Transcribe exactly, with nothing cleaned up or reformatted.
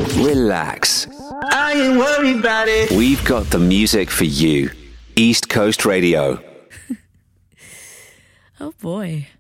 relax. I ain't worried about it. We've got the music for you. East Coast Radio. Oh boy.